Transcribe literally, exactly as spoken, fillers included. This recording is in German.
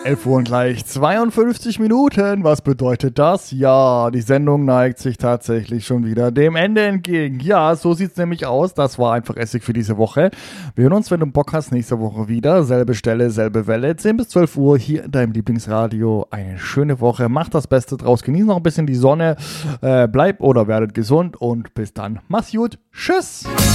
elf Uhr und gleich zweiundfünfzig Minuten. Was bedeutet das? Ja, die Sendung neigt sich tatsächlich schon wieder dem Ende entgegen. Ja, so sieht es nämlich aus. Das war einfach Essig für diese Woche. Wir hören uns, wenn du Bock hast, nächste Woche wieder. Selbe Stelle, selbe Welle. zehn bis zwölf Uhr hier in deinem Lieblingsradio. Eine schöne Woche. Macht das Beste draus. Genieß noch ein bisschen die Sonne. Äh, bleib oder werdet gesund. Und bis dann. Mach's gut. Tschüss.